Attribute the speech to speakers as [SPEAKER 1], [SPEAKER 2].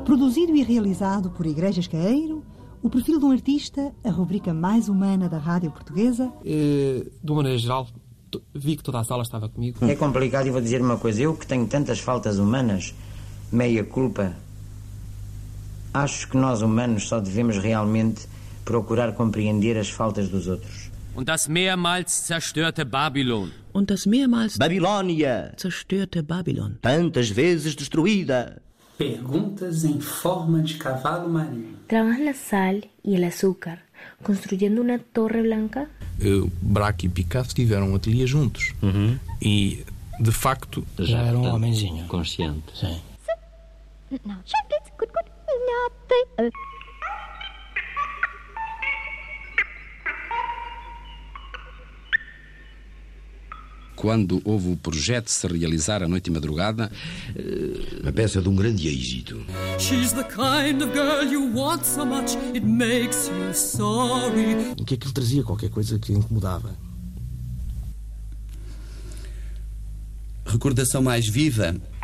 [SPEAKER 1] Produzido e realizado por Igrejas Caeiro, o perfil de um artista, a rubrica mais humana da rádio portuguesa.
[SPEAKER 2] De uma maneira geral, vi que toda a sala estava comigo.
[SPEAKER 3] É complicado e vou dizer uma coisa. Eu que tenho tantas faltas humanas, meia culpa, acho que nós humanos só devemos realmente procurar compreender as faltas dos outros.
[SPEAKER 4] Und das mehrmals zerstörte Babylon.
[SPEAKER 5] Und das mehrmals
[SPEAKER 6] Babilônia,
[SPEAKER 5] zerstörte Babylon.
[SPEAKER 6] tantas vezes destruída.
[SPEAKER 7] Perguntas em forma de cavalo marinho.
[SPEAKER 8] ¿Trabajas la sal y el azúcar construyendo una torre blanca?
[SPEAKER 9] Braque e Picasso tiveram um ateliê juntos. E, de facto,
[SPEAKER 10] já era um homenzinho
[SPEAKER 11] consciente.
[SPEAKER 10] Sim.
[SPEAKER 12] Quando houve o projeto de se realizar a Noite e Madrugada,
[SPEAKER 13] uma peça de um grande êxito.
[SPEAKER 14] She's the kind of girl you want so much it makes you sorry.
[SPEAKER 10] Em que aquilo trazia qualquer coisa que incomodava.
[SPEAKER 15] Recordação mais viva